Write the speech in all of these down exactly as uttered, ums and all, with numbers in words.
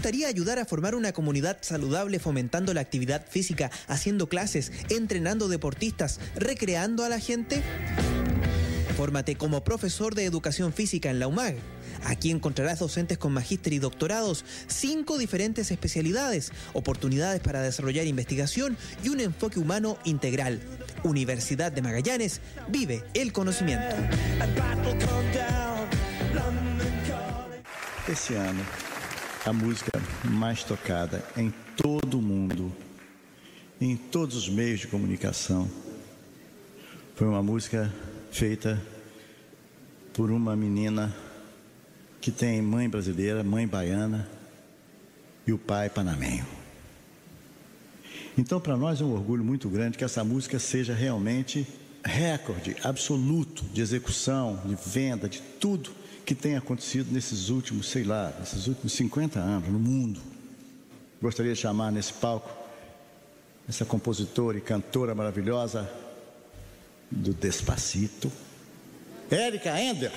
gustaría ayudar a formar una comunidad saludable fomentando la actividad física, haciendo clases, entrenando deportistas, recreando a la gente? Fórmate como profesor de educación física en la U M A G. Aquí encontrarás docentes con magíster y doctorados, cinco diferentes especialidades, oportunidades para desarrollar investigación y un enfoque humano integral. Universidad de Magallanes, vive el conocimiento. Esse ano, a música mais tocada em todo o mundo, em todos os meios de comunicação, foi uma música feita por uma menina que tem mãe brasileira, mãe baiana e o pai panamenho. Então, para nós é um orgulho muito grande que essa música seja realmente recorde absoluto de execução, de venda, de tudo que tem acontecido nesses últimos, sei lá, nesses últimos cinquenta anos no mundo. Gostaria de chamar nesse palco essa compositora e cantora maravilhosa do Despacito, Érica Ender.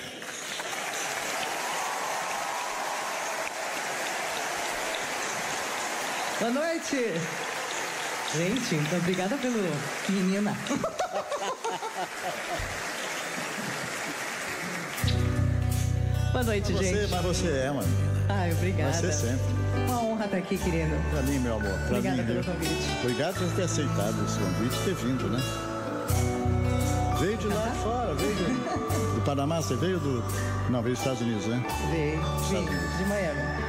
Boa noite. Gente, muito obrigada pelo menina. Boa noite, mas gente. Você, mas você é uma menina. Ai, obrigada. Você sempre. Uma honra estar aqui, querido. Pra mim, meu amor. Pra Obrigada mim, pelo viu? convite. Obrigado por ter aceitado esse convite e ter vindo, né? Veio de lá fora, veio de... do Panamá, você veio do... Não, veio dos Estados Unidos, né? Veio, Estados vim, Unidos. de Miami.